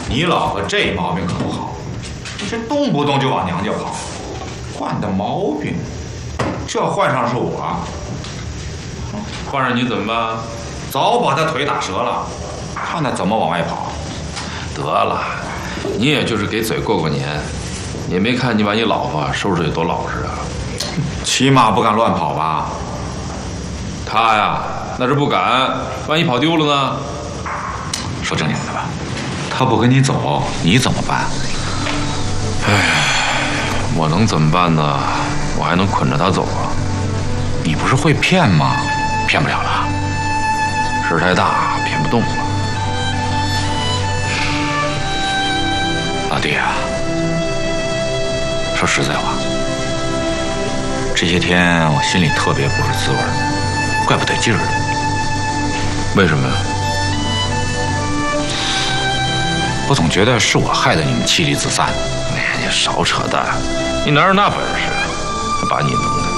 你老婆这毛病可不好，这动不动就往娘家跑，惯的毛病。这换上是我， 换上你怎么办？ 早把他腿打折了，看他怎么往外跑。 得了，你也就是给嘴过过年，也没看你把你老婆收拾得多老实啊。 起码不敢乱跑吧？ 他呀，那是不敢，万一跑丢了呢？ 说正经的吧，他不跟你走，你怎么办？ 我能怎么办呢？我还能捆着他走啊？ 你不是会骗吗？骗不了了。 事太大，骗不动了。 老弟啊，说实在话，这些天我心里特别不是滋味，怪不得劲儿的。 为什么呀？ 我总觉得是我害得你们妻离子散。 哎呀，你少扯淡！你哪有那本事？还把你弄的。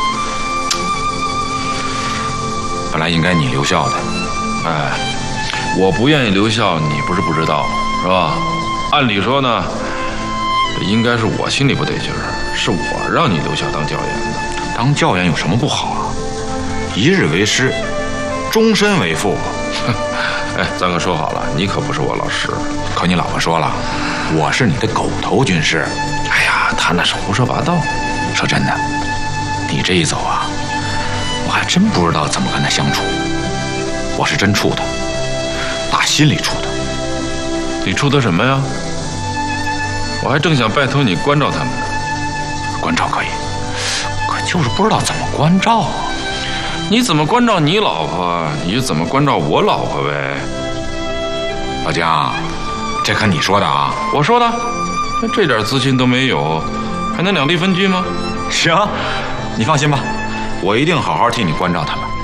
本来应该你留校的， 哎，我不愿意留校，你不是不知道，是吧？按理说呢，这应该是我心里不得劲儿，是我让你留校当教员的。 当教员有什么不好啊？一日为师，终身为父。 哎，咱可说好了，你可不是我老师。 可你老婆说了，我是你的狗头军师。 哎呀，他那是胡说八道。 说真的，你这一走啊，我还真不知道怎么跟他相处。我是真怵他，打心里怵他。 你怵他什么呀？我还正想拜托你关照他们呢。 关照可以，可就是不知道怎么关照啊。 你怎么关照你老婆，你就怎么关照我老婆呗。 老姜，这可你说的啊？ 我说的。那这点自信都没有，还能两地分居吗？ 行，你放心吧，我一定好好替你关照他们。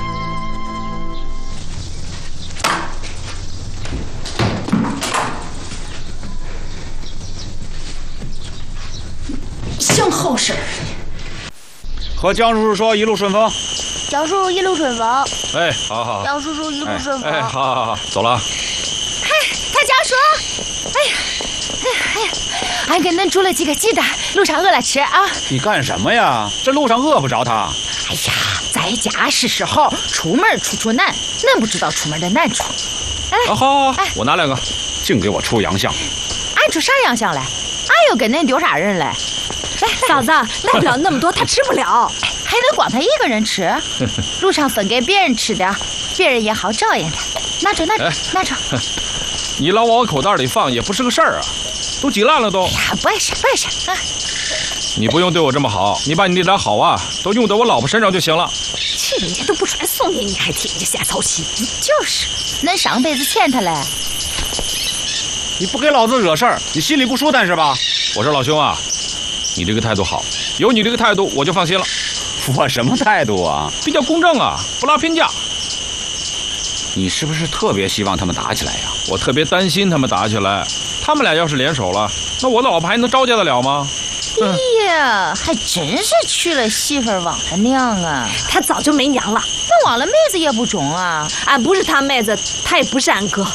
像好事儿。 和江叔叔说一路顺风。 江叔叔一路顺风。 哎，好好好。 江叔叔一路顺风。 哎，好好好，走了。 哎，他家叔，哎呀，哎呀，俺给恁煮了几个鸡蛋，路上饿了吃啊。 你干什么呀？这路上饿不着他。 哎呀，在家是时候，出门处难，恁不知道出门的难处。哎， 好，哎，我拿两个，净给我出洋相。 俺出啥洋相来？俺又跟恁丢啥人来？来， 嫂子，来不了那么多，他吃不了。 还能光他一个人吃？路上分给别人吃点，别人也好照应他。拿着，拿着，拿着。 你老往我口袋里放也不是个事儿啊，都挤烂了都。 哎呀，不碍事，不碍事啊。 你不用对我这么好，你把你那点好啊，都用在我老婆身上就行了。 去，人家都不出来送你，你还替人家瞎操心。 就是，恁上辈子欠他嘞。 你不给老子惹事儿，你心里不舒坦是吧？我说老兄啊，你这个态度好，有你这个态度我就放心了。我什么态度啊？比较公正啊，不拉偏架。你是不是特别希望他们打起来呀？我特别担心他们打起来，他们俩要是联手了，那我老婆还能招架得了吗？ 哎呀，还真是娶了媳妇忘了娘啊！ 他早就没娘了， 那忘了妹子也不中啊！ 俺不是他妹子，他也不是俺哥。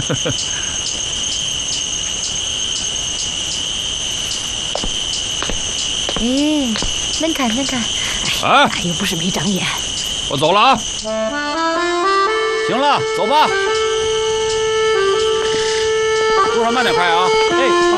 哎，恁看，恁看， 哎，俺又不是没长眼。 我走了啊！行了，走吧。路上慢点开啊！哎。